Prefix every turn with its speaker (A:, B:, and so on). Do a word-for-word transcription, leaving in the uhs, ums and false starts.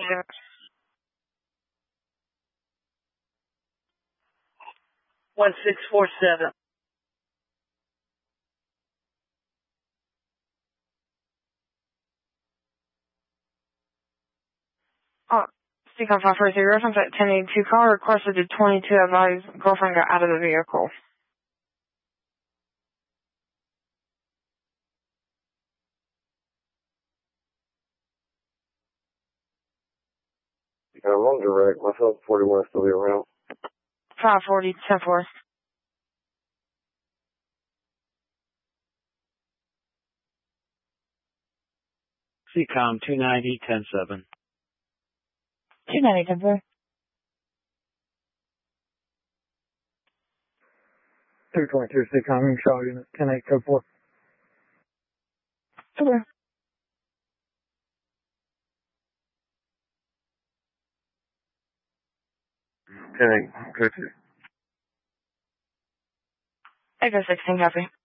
A: one six four seven.
B: Oh, Seacom five four zero, reference at ten eighty-two call, requested to twenty-two, advised girlfriend got out of the vehicle.
C: I'm on direct. My phone's forty-one, still be around.
B: five forty, ten four.
D: Seacom two ninety, ten seven.
B: two ninety, ten four.
E: two twenty-two Seacom, Shaw unit, ten eight, code four.
B: Okay.
C: ten eight, code two.
B: Echo sixteen, copy.